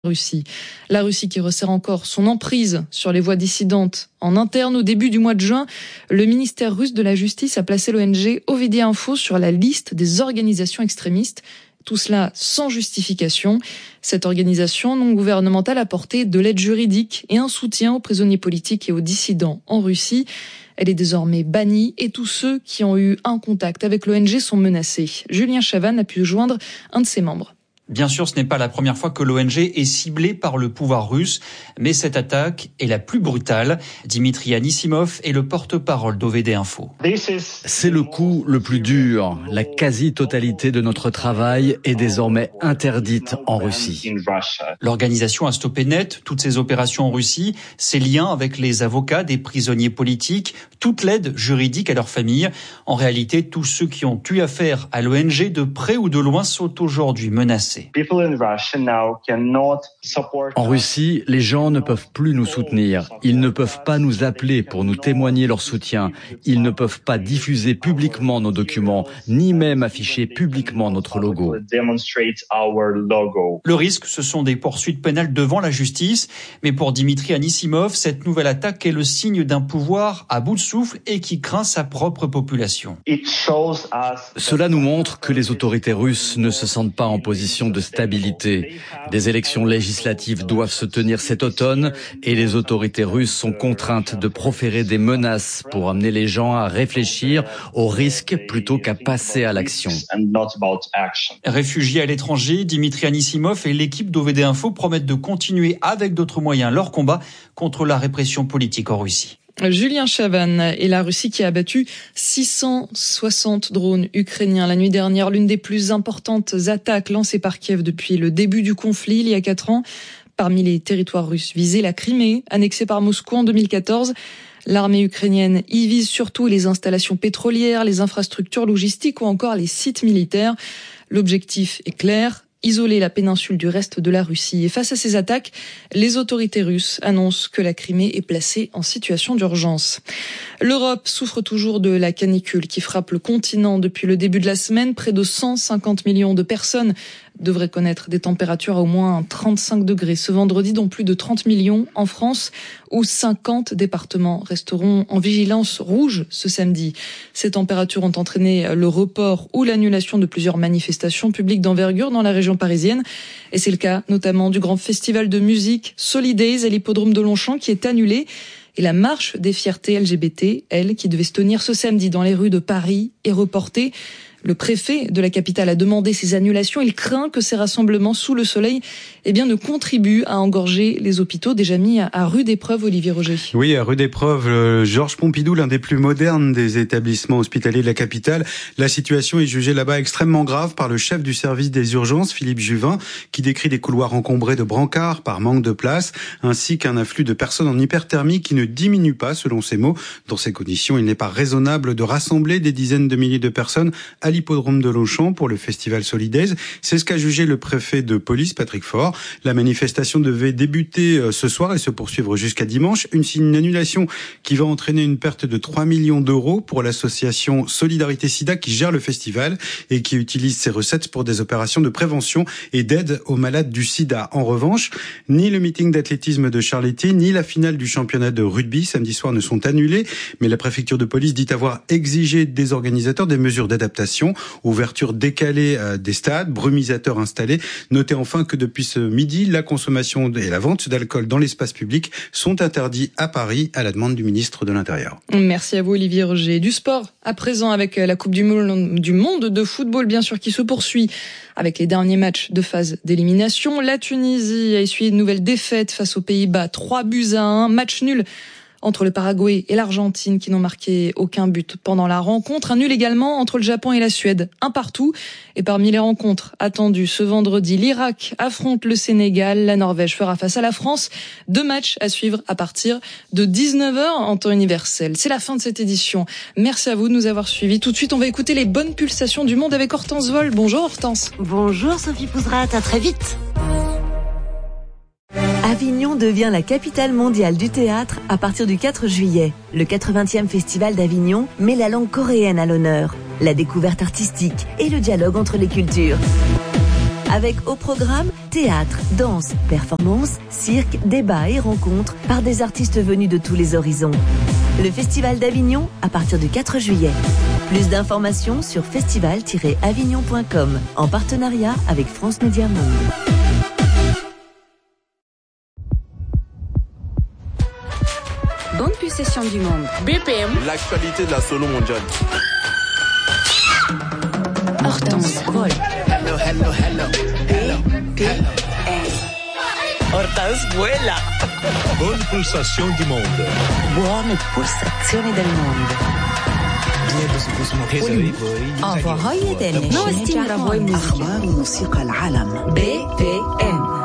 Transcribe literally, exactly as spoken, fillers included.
Russie. La Russie qui resserre encore son emprise sur les voix dissidentes en interne. Au début du mois de juin, le ministère russe de la Justice a placé l'O N G Ovidie Info sur la liste des organisations extrémistes. Tout cela sans justification. Cette organisation non gouvernementale a porté de l'aide juridique et un soutien aux prisonniers politiques et aux dissidents en Russie. Elle est désormais bannie et tous ceux qui ont eu un contact avec l'O N G sont menacés. Julien Chavannes a pu joindre un de ses membres. Bien sûr, ce n'est pas la première fois que l'O N G est ciblée par le pouvoir russe, mais cette attaque est la plus brutale. Dimitri Anissimov est le porte-parole d'O V D Info. C'est le coup le plus dur. La quasi-totalité de notre travail est désormais interdite en Russie. L'organisation a stoppé net toutes ses opérations en Russie, ses liens avec les avocats des prisonniers politiques, toute l'aide juridique à leurs familles. En réalité, tous ceux qui ont eu affaire à l'O N G de près ou de loin sont aujourd'hui menacés. En Russie, les gens ne peuvent plus nous soutenir. Ils ne peuvent pas nous appeler pour nous témoigner leur soutien. Ils ne peuvent pas diffuser publiquement nos documents, ni même afficher publiquement notre logo. Le risque, ce sont des poursuites pénales devant la justice. Mais pour Dimitri Anissimov, cette nouvelle attaque est le signe d'un pouvoir à bout de souffle et qui craint sa propre population. Cela nous montre que les autorités russes ne se sentent pas en position de stabilité. Des élections législatives doivent se tenir cet automne et les autorités russes sont contraintes de proférer des menaces pour amener les gens à réfléchir aux risques plutôt qu'à passer à l'action. Réfugiés à l'étranger, Dimitri Anissimov et l'équipe d'O V D Info promettent de continuer avec d'autres moyens leur combat contre la répression politique en Russie. Julien Chavannes et la Russie qui a abattu six cent soixante drones ukrainiens la nuit dernière, l'une des plus importantes attaques lancées par Kiev depuis le début du conflit il y a quatre ans. Parmi les territoires russes visés, la Crimée, annexée par Moscou en deux mille quatorze. L'armée ukrainienne y vise surtout les installations pétrolières, les infrastructures logistiques ou encore les sites militaires. L'objectif est clair: isoler la péninsule du reste de la Russie. Et face à ces attaques, les autorités russes annoncent que la Crimée est placée en situation d'urgence. L'Europe souffre toujours de la canicule qui frappe le continent depuis le début de la semaine. Près de cent cinquante millions de personnes devraient connaître des températures à au moins trente-cinq degrés ce vendredi, dont plus de trente millions en France, où cinquante départements resteront en vigilance rouge ce samedi. Ces températures ont entraîné le report ou l'annulation de plusieurs manifestations publiques d'envergure dans la région parisienne. Et c'est le cas notamment du grand festival de musique Solidays à l'hippodrome de Longchamp qui est annulé. Et la marche des fiertés L G B T, elle, qui devait se tenir ce samedi dans les rues de Paris, est reportée. Le préfet de la capitale a demandé ces annulations. Il craint que ces rassemblements sous le soleil eh bien, ne contribuent à engorger les hôpitaux déjà mis à rude épreuve, Olivier Roger. Oui, à rude épreuve. Euh, Georges Pompidou, l'un des plus modernes des établissements hospitaliers de la capitale. La situation est jugée là-bas extrêmement grave par le chef du service des urgences, Philippe Juvin, qui décrit des couloirs encombrés de brancards par manque de place, ainsi qu'un afflux de personnes en hyperthermie qui ne diminue pas, selon ses mots. Dans ces conditions, il n'est pas raisonnable de rassembler des dizaines de milliers de personnes à l'hippodrome de Longchamp pour le festival Solidays. C'est ce qu'a jugé le préfet de police, Patrick Faure. La manifestation devait débuter ce soir et se poursuivre jusqu'à dimanche. Une, une annulation qui va entraîner une perte de trois millions d'euros pour l'association Solidarité Sida qui gère le festival et qui utilise ses recettes pour des opérations de prévention et d'aide aux malades du sida. En revanche, ni le meeting d'athlétisme de Charléty, ni la finale du championnat de rugby samedi soir ne sont annulés, mais la préfecture de police dit avoir exigé des organisateurs des mesures d'adaptation. Ouverture décalée des stades, brumisateurs installés. Notez enfin que depuis ce midi, la consommation et la vente d'alcool dans l'espace public sont interdits à Paris à la demande du ministre de l'Intérieur. Merci à vous Olivier Roger. Du sport à présent avec la Coupe du monde de football bien sûr qui se poursuit avec les derniers matchs de phase d'élimination. La Tunisie a essuyé une nouvelle défaite face aux Pays-Bas, trois buts à un, match nul entre le Paraguay et l'Argentine qui n'ont marqué aucun but pendant la rencontre. Un nul également entre le Japon et la Suède, un partout. Et parmi les rencontres attendues ce vendredi, l'Irak affronte le Sénégal, la Norvège fera face à la France. Deux matchs à suivre à partir de dix-neuf heures en temps universel. C'est la fin de cette édition. Merci à vous de nous avoir suivis. Tout de suite, on va écouter les bonnes pulsations du monde avec Hortense Vol. Bonjour Hortense. Bonjour Sophie Pouzrat, à très vite. Avignon devient la capitale mondiale du théâtre à partir du quatre juillet. Le quatre-vingtième festival d'Avignon met la langue coréenne à l'honneur, la découverte artistique et le dialogue entre les cultures. Avec au programme Théâtre, danse, performance, cirque, débat et rencontres par des artistes venus de tous les horizons. Le Festival d'Avignon à partir du quatre juillet. Plus d'informations sur festival tiret avignon point com en partenariat avec France Média Monde. Bonne possession du monde. B P M. L'actualité de la solo mondiale. Hortense Vol. Hello, hello, hello. Hello. B P M. Hortense vuela. Bonne pulsazione di mondo. Buone pulsazioni del mondo. أخبار موسيقى العالم. B P M.